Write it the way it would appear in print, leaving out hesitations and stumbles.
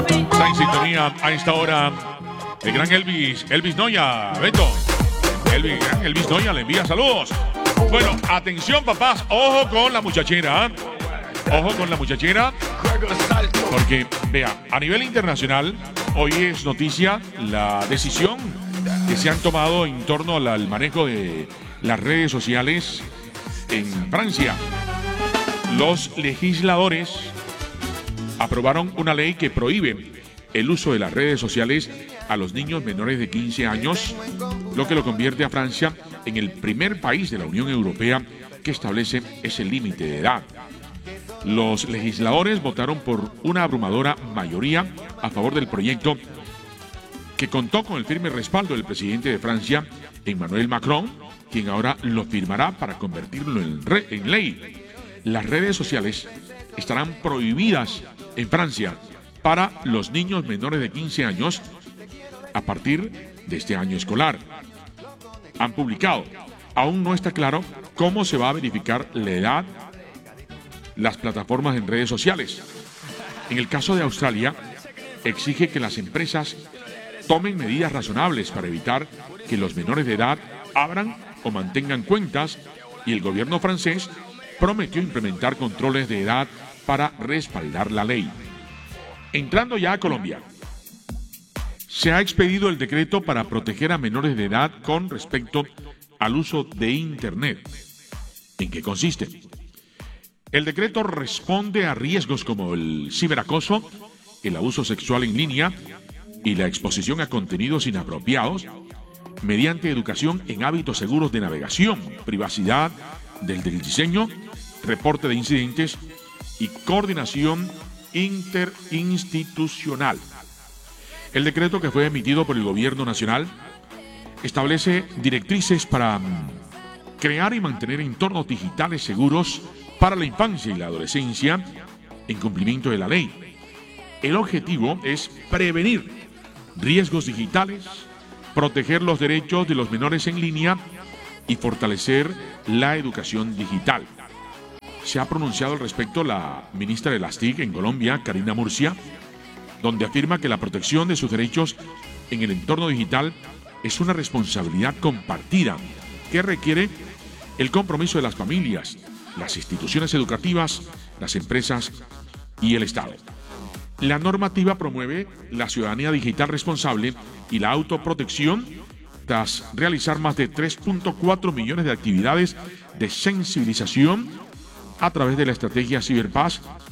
Está en sintonía a esta hora el gran Elvis Noya. Beto. Elvis Noya le envía saludos. Bueno, atención papás, ojo con la muchachera. Ojo con la muchachera. Porque, vea, a nivel internacional, hoy es noticia la decisión que se han tomado en torno al manejo de las redes sociales en Francia. Los legisladores aprobaron una ley que prohíbe el uso de las redes sociales a los niños menores de 15 años, lo que lo convierte a Francia en el primer país de la Unión Europea que establece ese límite de edad. Los legisladores votaron por una abrumadora mayoría a favor del proyecto, que contó con el firme respaldo del presidente de Francia, Emmanuel Macron, quien ahora lo firmará para convertirlo en ley. Las redes sociales estarán prohibidas en Francia para los niños menores de 15 años a partir de este año escolar. Han publicado, aún no está claro cómo se va a verificar la edad, las plataformas en redes sociales. En el caso de Australia, exige que las empresas tomen medidas razonables para evitar que los menores de edad abran o mantengan cuentas, y el gobierno francés prometió implementar controles de edad para respaldar la ley. Entrando ya a Colombia, se ha expedido el decreto para proteger a menores de edad con respecto al uso de Internet. ¿En qué consiste? El decreto responde a riesgos como el ciberacoso, el abuso sexual en línea y la exposición a contenidos inapropiados, mediante educación en hábitos seguros de navegación, privacidad del diseño, reporte de incidentes y coordinación interinstitucional. El decreto, que fue emitido por el Gobierno Nacional, establece directrices para crear y mantener entornos digitales seguros para la infancia y la adolescencia en cumplimiento de la ley. El objetivo es prevenir riesgos digitales, proteger los derechos de los menores en línea y fortalecer la educación digital. Se ha pronunciado al respecto la ministra de las TIC en Colombia, Karina Murcia, donde afirma que la protección de sus derechos en el entorno digital es una responsabilidad compartida que requiere el compromiso de las familias, las instituciones educativas, las empresas y el Estado. La normativa promueve la ciudadanía digital responsable y la autoprotección tras realizar más de 3.4 millones de actividades de sensibilización a través de la estrategia Ciberpaz